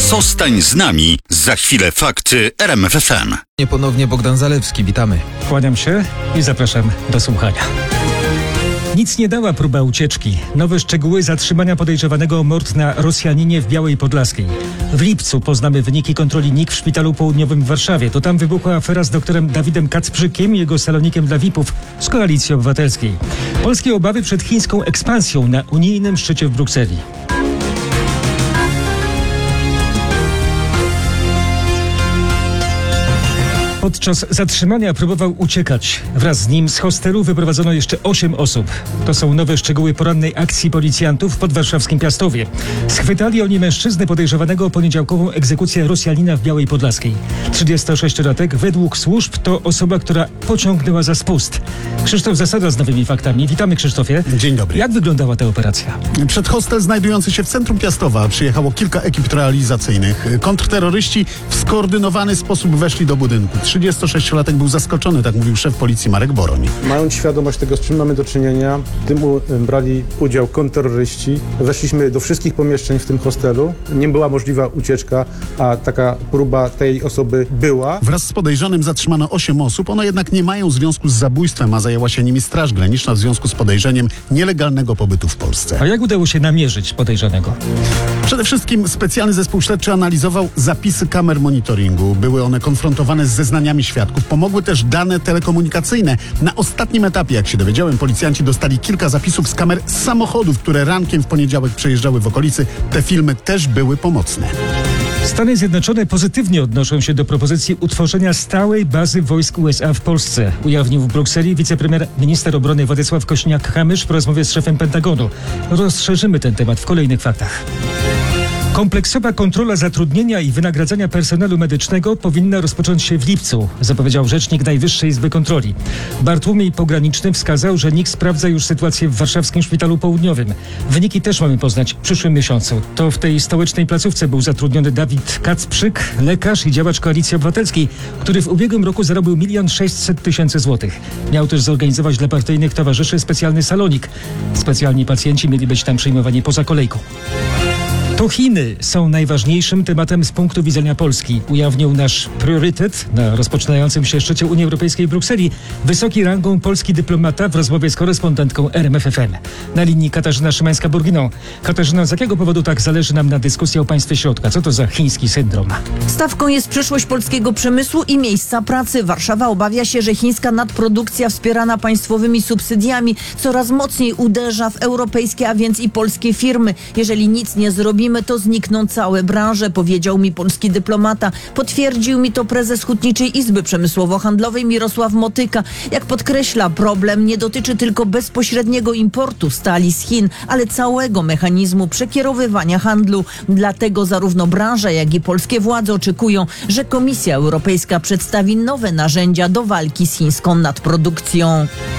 Zostań z nami. Za chwilę fakty RMF FM. Ponownie Bogdan Zalewski, witamy. Kłaniam się i zapraszam do słuchania. Nic nie dała próba ucieczki. Nowe szczegóły zatrzymania podejrzewanego o mord na Rosjaninie w Białej Podlaskiej. W lipcu poznamy wyniki kontroli NIK w Szpitalu Południowym w Warszawie. To tam wybuchła afera z doktorem Dawidem Kacprzykiem i jego salonikiem dla VIP-ów z Koalicji Obywatelskiej. Polskie obawy przed chińską ekspansją na unijnym szczycie w Brukseli. Podczas zatrzymania próbował uciekać. Wraz z nim z hostelu wyprowadzono jeszcze 8 osób. To są nowe szczegóły porannej akcji policjantów pod warszawskim Piastowie. Schwytali oni mężczyznę podejrzewanego o poniedziałkową egzekucję Rosjanina w Białej Podlaskiej. 36-latek według służb to osoba, która pociągnęła za spust. Krzysztof Zasada z nowymi faktami. Witamy, Krzysztofie. Dzień dobry. Jak wyglądała ta operacja? Przed hostel znajdujący się w centrum Piastowa przyjechało kilka ekip realizacyjnych. Kontrterroryści w skoordynowany sposób weszli do budynku. 36-latek był zaskoczony, tak mówił szef policji Marek Boroń. Mając świadomość tego, z czym mamy do czynienia, w tym brali udział kontrterroryści. Weszliśmy do wszystkich pomieszczeń w tym hostelu. Nie była możliwa ucieczka, a taka próba tej osoby była. Wraz z podejrzanym zatrzymano 8 osób. One jednak nie mają związku z zabójstwem, a zajęła się nimi Straż Graniczna w związku z podejrzeniem nielegalnego pobytu w Polsce. A jak udało się namierzyć podejrzanego? Przede wszystkim specjalny zespół śledczy analizował zapisy kamer monitoringu. Były one konfrontowane z zeznaniami świadków. Pomogły też dane telekomunikacyjne. Na ostatnim etapie, jak się dowiedziałem, policjanci dostali kilka zapisów z kamer z samochodów, które rankiem w poniedziałek przejeżdżały w okolicy. Te filmy też były pomocne. Stany Zjednoczone pozytywnie odnoszą się do propozycji utworzenia stałej bazy wojsk USA w Polsce, ujawnił w Brukseli minister obrony Władysław Kosiniak-Kamysz po rozmowie z szefem Pentagonu. Rozszerzymy ten temat w kolejnych faktach. Kompleksowa kontrola zatrudnienia i wynagradzania personelu medycznego powinna rozpocząć się w lipcu, zapowiedział rzecznik Najwyższej Izby Kontroli. Bartłomiej Pograniczny wskazał, że NIK sprawdza już sytuację w warszawskim Szpitalu Południowym. Wyniki też mamy poznać w przyszłym miesiącu. To w tej stołecznej placówce był zatrudniony Dawid Kacprzyk, lekarz i działacz Koalicji Obywatelskiej, który w ubiegłym roku zarobił 1 600 000 złotych. Miał też zorganizować dla partyjnych towarzyszy specjalny salonik. Specjalni pacjenci mieli być tam przyjmowani poza kolejką. To Chiny są najważniejszym tematem z punktu widzenia Polski, ujawnił nasz priorytet na rozpoczynającym się szczycie Unii Europejskiej w Brukseli wysoki rangą polski dyplomata w rozmowie z korespondentką RMF FM. Na linii Katarzyna Szymańska-Burginą. Katarzyna, z jakiego powodu tak zależy nam na dyskusji o państwie środka? Co to za chiński syndrom? Stawką jest przyszłość polskiego przemysłu i miejsca pracy. Warszawa obawia się, że chińska nadprodukcja wspierana państwowymi subsydiami coraz mocniej uderza w europejskie, a więc i polskie firmy. Jeżeli nic nie zrobimy, to znikną całe branże, powiedział mi polski dyplomata. Potwierdził mi to prezes Hutniczej Izby Przemysłowo-Handlowej Mirosław Motyka. Jak podkreśla, problem nie dotyczy tylko bezpośredniego importu stali z Chin, ale całego mechanizmu przekierowywania handlu. Dlatego zarówno branża, jak i polskie władze oczekują, że Komisja Europejska przedstawi nowe narzędzia do walki z chińską nadprodukcją.